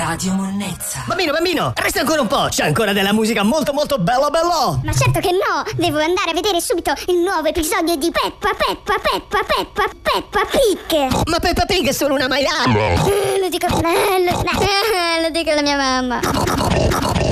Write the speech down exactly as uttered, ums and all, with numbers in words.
Radio Monnezza. Bambino, bambino, resta ancora un po'. C'è ancora della musica molto molto bella bella. Ma certo che no, devo andare a vedere subito il nuovo episodio di Peppa Peppa Peppa Peppa Peppa Pig. Ma Peppa Pig è solo una maiala. Eh, lo dico, eh, lo, eh, lo dico alla mia mamma.